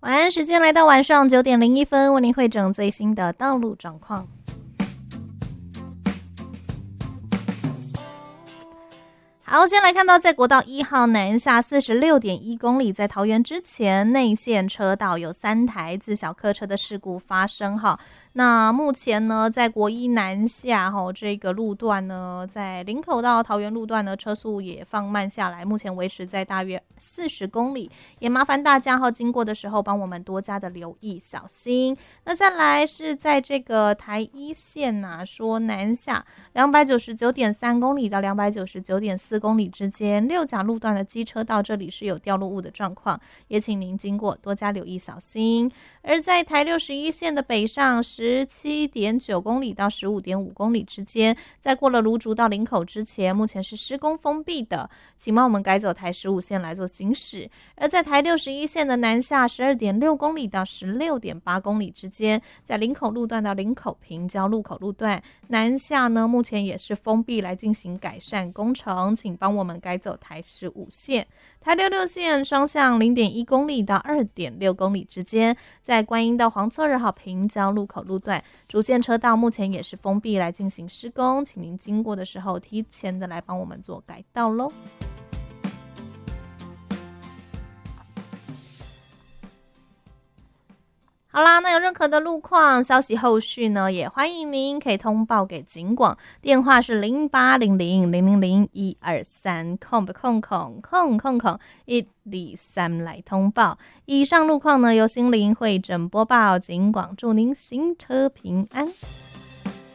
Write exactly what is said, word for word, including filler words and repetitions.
晚安时间来到晚上九点零一分，为您汇整最新的道路状况。好，先来看到在国道一号南下四十六点一公里，在桃园之前内线车道有三台自小客车的事故发生哈。那目前呢，在国一南下哈这个路段呢，在林口到桃园路段呢，车速也放慢下来，目前维持在大约四十公里，也麻烦大家哈经过的时候帮我们多加的留意小心。那再来是在这个台一线呐、啊，说南下两百九十九点三公里到两百九十九点四公里之间，六甲路段的机车道这里是有掉落物的状况，也请您经过多加留意小心。而在台六十一线的北上十七点九公里到十五点五公里之间，在过了芦竹到林口之前，目前是施工封闭的，请帮我们改走台十五线来做行驶。而在台六十一线的南下十二点六公里到十六点八公里之间，在林口路段到林口平交路口路段南下呢，目前也是封闭来进行改善工程，请帮我们改走台十五线。台六六线双向零点一公里到二点六公里之间，在观音到黄厝二号平交路口路段主线车道目前也是封闭来进行施工，请您经过的时候提前的来帮我们做改道咯。好啦，那有任何的路况消息后续呢，也欢迎您可以通报给警广，电话是零八零零零零零一二三空不空空空空空一二三来通报。以上路况呢由心灵会诊播报，警广祝您行车平安。